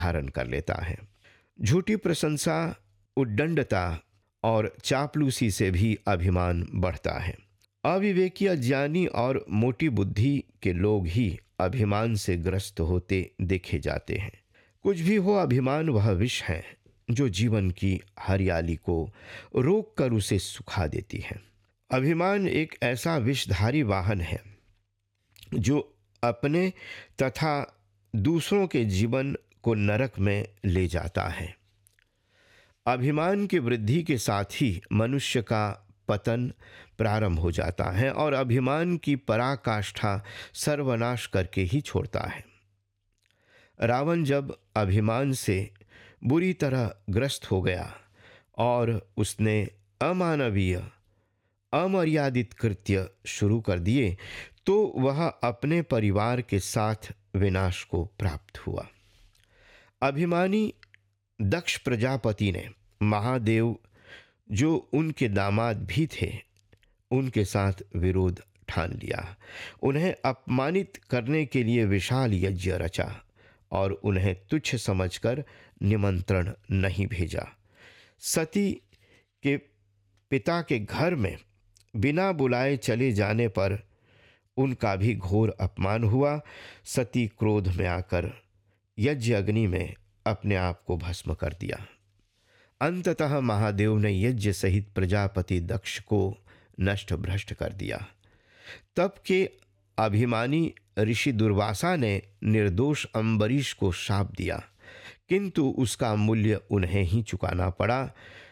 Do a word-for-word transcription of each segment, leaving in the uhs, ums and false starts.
धारण कर लेता है। झूठी प्रशंसा, उद्दंडता और चापलूसी से भी अभिमान बढ़ता है। अविवेकी, अज्ञानी और मोटी बुद्धि के लोग ही अभिमान से ग्रस्त होते देखे जाते हैं। कुछ भी हो, अभिमान वह विष है जो जीवन की हरियाली को रोक कर उसे सुखा देती है। अभिमान एक ऐसा विषधारी वाहन है जो अपने तथा दूसरों के जीवन को नरक में ले जाता है। अभिमान की वृद्धि के साथ ही मनुष्य का पतन प्रारंभ हो जाता है और अभिमान की पराकाष्ठा सर्वनाश करके ही छोड़ता है। रावण जब अभिमान से बुरी तरह ग्रस्त हो गया और उसने अमानवीय, अमर्यादित कृत्य शुरू कर दिए, तो वह अपने परिवार के साथ विनाश को प्राप्त हुआ। अभिमानी दक्ष प्रजापति ने महादेव, जो उनके दामाद भी थे, उनके साथ विरोध ठान लिया। उन्हें अपमानित करने के लिए विशाल यज्ञ रचा और उन्हें तुच्छ समझकर निमंत्रण नहीं भेजा। सती के पिता के घर में बिना बुलाए चले जाने पर उनका भी घोर अपमान हुआ। सती क्रोध में आकर यज्ञ अग्नि में अपने आप को भस्म कर दिया। अंततः महादेव ने यज्ञ सहित प्रजापति दक्ष को नष्ट भ्रष्ट कर दिया। तब के अभिमानी ऋषि दुर्वासा ने निर्दोष अम्बरीश को शाप दिया, किंतु उसका मूल्य उन्हें ही चुकाना पड़ा,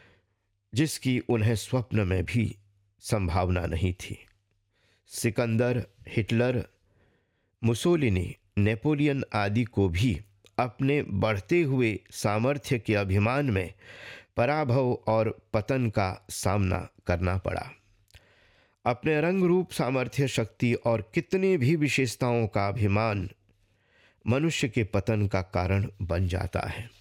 जिसकी उन्हें स्वप्न में भी संभावना नहीं थी। सिकंदर, हिटलर, मुसोलिनी, नेपोलियन आदि को भी अपने बढ़ते हुए सामर्थ्य के अभिमान में पराभव और पतन का सामना करना पड़ा। अपने रंग रूप, सामर्थ्य, शक्ति और कितनी भी विशेषताओं का अभिमान मनुष्य के पतन का कारण बन जाता है।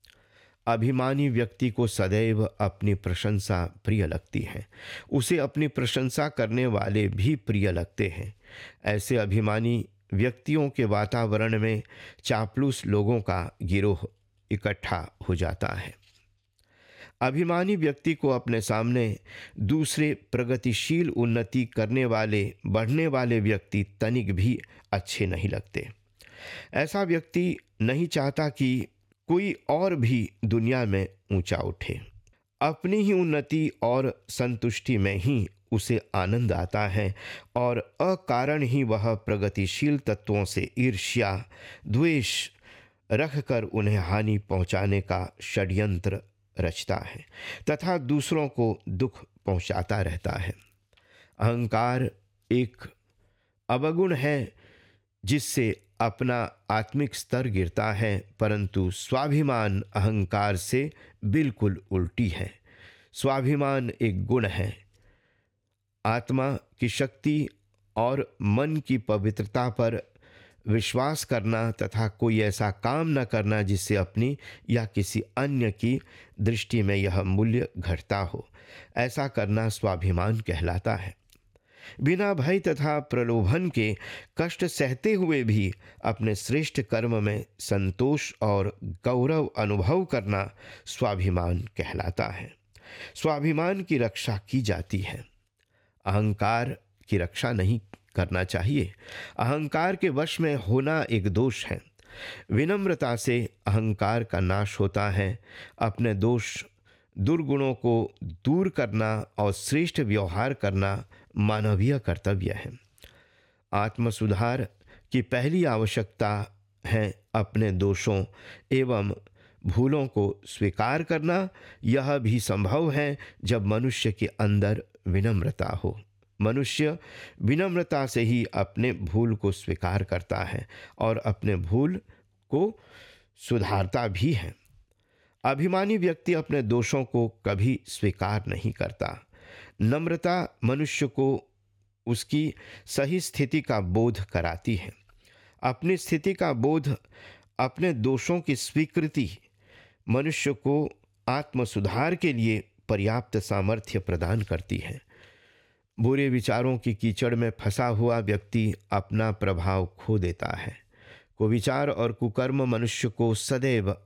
अभिमानी व्यक्ति को सदैव अपनी प्रशंसा प्रिय लगती है, उसे अपनी प्रशंसा करने वाले भी प्रिय लगते हैं। ऐसे अभिमानी व्यक्तियों के वातावरण में चापलूस लोगों का गिरोह इकट्ठा हो जाता है। अभिमानी व्यक्ति को अपने सामने दूसरे प्रगतिशील, उन्नति करने वाले, बढ़ने वाले व्यक्ति तनिक भी अच्छे नहीं लगते। ऐसा व्यक्ति नहीं चाहता कि कोई और भी दुनिया में ऊंचा उठे। अपनी ही उन्नति और संतुष्टि में ही उसे आनंद आता है और अकारण ही वह प्रगतिशील तत्वों से ईर्ष्या, द्वेष रखकर उन्हें हानि पहुंचाने का षड्यंत्र रचता है तथा दूसरों को दुख पहुंचाता रहता है। अहंकार एक अवगुण है जिससे अपना आत्मिक स्तर गिरता है, परंतु स्वाभिमान अहंकार से बिल्कुल उल्टी है। स्वाभिमान एक गुण है। आत्मा की शक्ति और मन की पवित्रता पर विश्वास करना तथा कोई ऐसा काम न करना जिससे अपनी या किसी अन्य की दृष्टि में यह मूल्य घटता हो, ऐसा करना स्वाभिमान कहलाता है। बिना भय तथा प्रलोभन के कष्ट सहते हुए भी अपने श्रेष्ठ कर्म में संतोष और गौरव अनुभव करना स्वाभिमान कहलाता है। स्वाभिमान की रक्षा की जाती है, अहंकार की रक्षा नहीं करना चाहिए। अहंकार के वश में होना एक दोष है। विनम्रता से अहंकार का नाश होता है। अपने दोष, दुर्गुणों को दूर करना और श्रेष्ठ व्यवहार करना मानवीय कर्तव्य है। आत्मसुधार की पहली आवश्यकता है अपने दोषों एवं भूलों को स्वीकार करना। यह भी संभव है जब मनुष्य के अंदर विनम्रता हो। मनुष्य विनम्रता से ही अपने भूल को स्वीकार करता है और अपने भूल को सुधारता भी है। अभिमानी व्यक्ति अपने दोषों को कभी स्वीकार नहीं करता। नम्रता मनुष्य को उसकी सही स्थिति का बोध कराती है। अपनी स्थिति का बोध, अपने दोषों की स्वीकृति मनुष्य को आत्मसुधार के लिए पर्याप्त सामर्थ्य प्रदान करती है। बुरे विचारों की कीचड़ में फंसा हुआ व्यक्ति अपना प्रभाव खो देता है। कुविचार और कुकर्म मनुष्य को सदैव